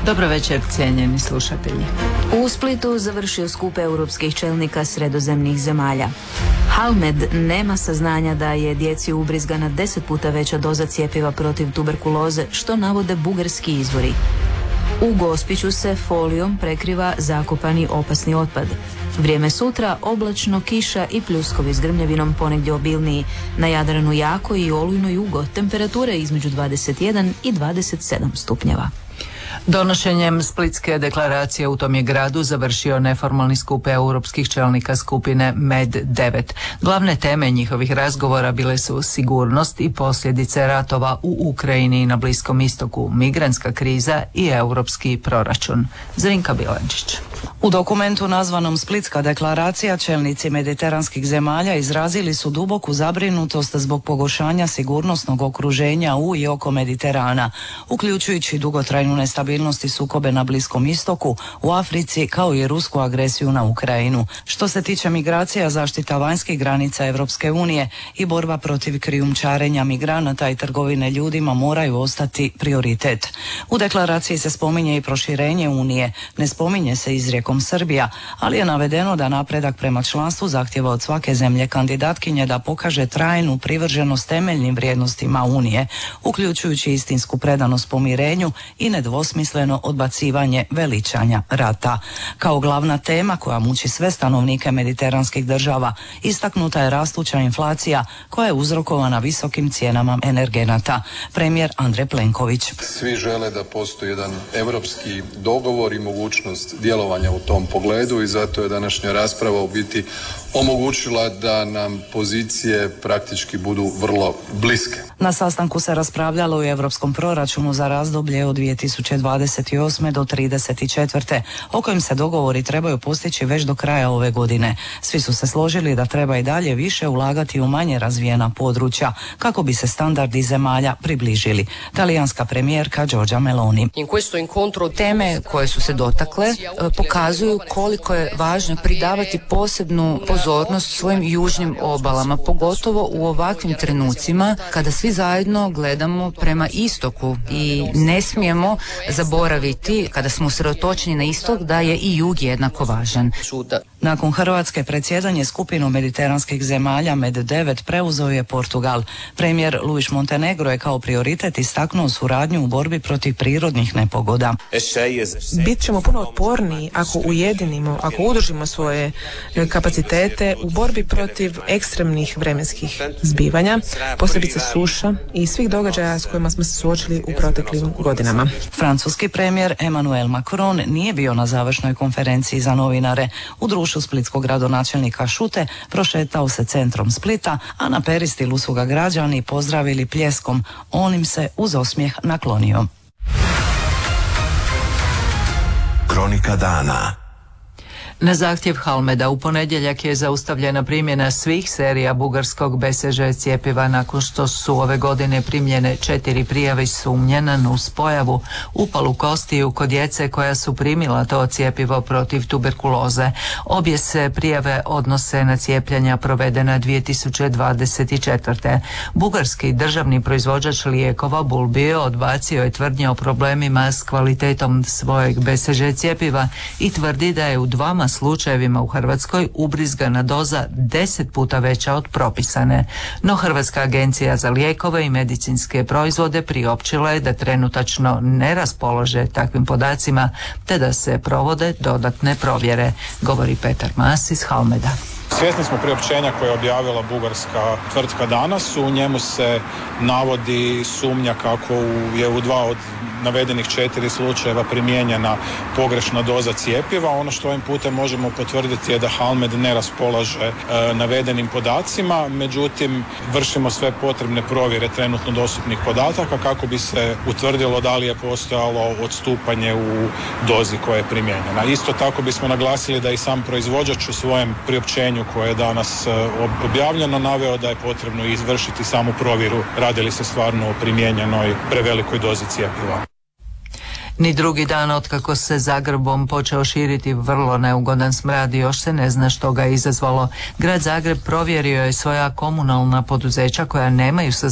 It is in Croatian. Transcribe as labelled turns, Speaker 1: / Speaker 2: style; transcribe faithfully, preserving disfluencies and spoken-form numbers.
Speaker 1: Dobro večer, cijenjeni slušatelji.
Speaker 2: U Splitu završio skup europskih čelnika sredozemnih zemalja. Halmed nema saznanja da je djeci ubrizgana deset puta veća doza cjepiva protiv tuberkuloze, što navode bugarski izvori. U Gospiću se folijom prekriva zakopani opasni otpad. Vrijeme sutra, oblačno, kiša i pljuskovi s grmljavinom ponegdje obilniji. Na Jadranu jako i olujno jugo, temperature između dvadeset jedan i dvadeset sedam stupnjeva.
Speaker 1: Donošenjem Splitske deklaracije u tom je gradu završio neformalni skup europskih čelnika skupine Med devet. Glavne teme njihovih razgovora bile su sigurnost i posljedice ratova u Ukrajini i na Bliskom istoku, migrantska kriza i europski proračun. Zrinka Bilančić.
Speaker 3: U dokumentu nazvanom Splitska deklaracija čelnici mediteranskih zemalja izrazili su duboku zabrinutost zbog pogoršanja sigurnosnog okruženja u i oko Mediterana, uključujući dugotrajnu nestabilnost i sukobe na Bliskom istoku, u Africi kao i rusku agresiju na Ukrajinu. Što se tiče migracija, zaštita vanjskih granica Europske unije i borba protiv krijumčarenja migranata i trgovine ljudima moraju ostati prioritet. U deklaraciji se spominje i proširenje Unije, ne spominje se izrijekom Srbija, ali je navedeno da napredak prema članstvu zahtjeva od svake zemlje kandidatkinje da pokaže trajnu privrženost temeljnim vrijednostima Unije, uključujući istinsku predanost pomirenju i nedvosmisleno odbacivanje veličanja rata. Kao glavna tema koja muči sve stanovnike mediteranskih država, istaknuta je rastuća inflacija koja je uzrokovana visokim cijenama energenata. Premijer Andrej Plenković.
Speaker 4: Svi žele da postoji jedan europski dogovor i mogućnost djelovanja u tom pogledu i zato je današnja rasprava u biti omogućila da nam pozicije praktički budu vrlo bliske.
Speaker 3: Na sastanku se raspravljalo o europskom proračunu za razdoblje od dvije tisuće dvadeset osme do trideset četvrte o kojem se dogovori trebaju postići već do kraja ove godine. Svi su se složili da treba i dalje više ulagati u manje razvijena područja kako bi se standardi zemalja približili. Talijanska premijerka Giorgia Meloni.
Speaker 5: Teme koje su se dotakle pokazuju koliko je važno pridavati posebnu pozornost svojim južnim obalama, pogotovo u ovakvim trenucima kada svi zajedno gledamo prema istoku i ne smijemo zaboraviti kada smo usredotočeni na istok da je i jug jednako važan.
Speaker 3: Nakon Hrvatske predsjedanje skupinom mediteranskih zemalja Med devet preuzeo je Portugal. Premijer Luis Montenegro je kao prioritet istaknuo suradnju u borbi protiv prirodnih nepogoda.
Speaker 6: Bit ćemo puno otporniji ako ujedinimo, ako udružimo svoje kapacitete u borbi protiv ekstremnih vremenskih zbivanja, posebice suša i svih događaja s kojima smo se suočili u proteklim godinama.
Speaker 3: Francuski premijer Emmanuel Macron nije bio na završnoj konferenciji za novinare. U društvu splitskog gradonačelnika Šute prošetao se centrom Splita, a na peristilu su ga građani pozdravili pljeskom. On im se uz osmijeh naklonio.
Speaker 7: Kronika dana.
Speaker 1: Na zahtjev Halmeda u ponedjeljak je zaustavljena primjena svih serija bugarskog B C G cjepiva nakon što su ove godine primljene četiri prijave sumnje na nuspojavu upalu kostiju kod djece koja su primila to cjepivo protiv tuberkuloze. Obje se prijave odnose na cijepljenja provedena dvije tisuće dvadeset četvrte. Bugarski državni proizvođač lijekova Bulbio odbacio je tvrdnje o problemima s kvalitetom svojeg B C G cjepiva i tvrdi da je u dvama slučajevima u Hrvatskoj ubrizgana doza deset puta veća od propisane. No Hrvatska agencija za lijekove i medicinske proizvode priopćila je da trenutačno ne raspolaže takvim podacima te da se provode dodatne provjere, govori Petar Mas iz Halmeda.
Speaker 8: Svjesni smo priopćenja koje je objavila bugarska tvrtka danas. U njemu se navodi sumnja kako je u dva od navedenih četiri slučajeva primijenjena pogrešna doza cjepiva. Ono što ovim putem možemo potvrditi je da Halmed ne raspolaže e, navedenim podacima, međutim vršimo sve potrebne provjere trenutno dostupnih podataka kako bi se utvrdilo da li je postojalo odstupanje u dozi koja je primijenjena. Isto tako bismo naglasili da i sam proizvođač u svojem priopćenju koje je danas objavljeno naveo da je potrebno izvršiti samu provjeru radi li se stvarno o primijenjenoj prevelikoj dozi cjepiva.
Speaker 1: Ni drugi dan otkako se Zagrebom počeo širiti vrlo neugodan smrad, još se ne zna što ga je izazvalo. Grad Zagreb provjerio je svoja komunalna poduzeća koja nemaju sa